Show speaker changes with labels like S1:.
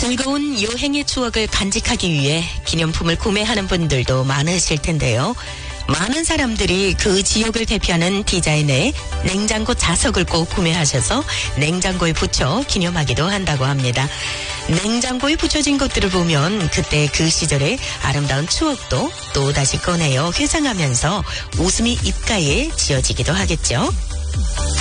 S1: 즐거운 여행의 추억을 간직하기 위해 기념품을 구매하는 분들도 많으실 텐데요. 많은 사람들이 그 지역을 대표하는 디자인의 냉장고 자석을 꼭 구매하셔서 냉장고에 붙여 기념하기도 한다고 합니다. 냉장고에 붙여진 것들을 보면 그때 그 시절의 아름다운 추억도 또다시 꺼내어 회상하면서 웃음이 입가에 지어지기도 하겠죠.